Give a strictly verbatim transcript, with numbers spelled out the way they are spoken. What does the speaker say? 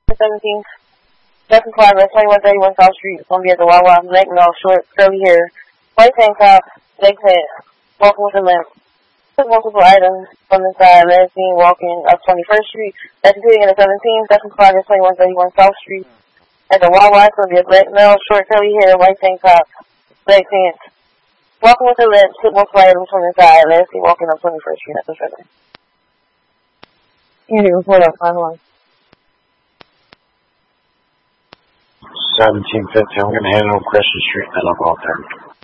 seventeenth. Second progress, twenty-one thirty-one South Street. It's going to be at the Wawa. Black male, short, curly hair, white tank top, black pants, walking with a limp. Took multiple items from inside. Last seen walking up twenty-first Street. That's completing at the seventeenth. Second progress, twenty-one thirty-one South Street. At the Wawa, it's going to be a black male, short, curly hair, white tank top, black pants, walking with a limp. Took multiple items from inside. Last seen walking up twenty-first Street. That's the trailer. You need to report up, five one. seventeen fifty. I'm going to hand it over Christian Street, then I'll go up there.